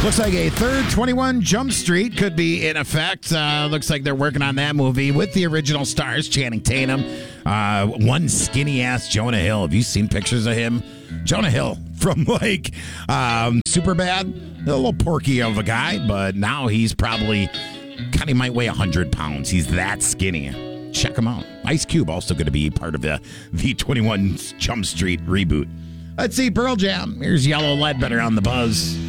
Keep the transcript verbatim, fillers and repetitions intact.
Looks like a third twenty-one Jump Street could be in effect. Uh, looks like they're working on that movie with the original stars, Channing Tatum. Uh, one skinny-ass Jonah Hill. Have you seen pictures of him? Jonah Hill from, like, um, Superbad. A little porky of a guy, but now he's probably, God, he might weigh one hundred pounds. He's that skinny. Check him out. Ice Cube also going to be part of the, the twenty-one Jump Street reboot. Let's see, Pearl Jam. Here's Yellow Ledbetter on the Buzz.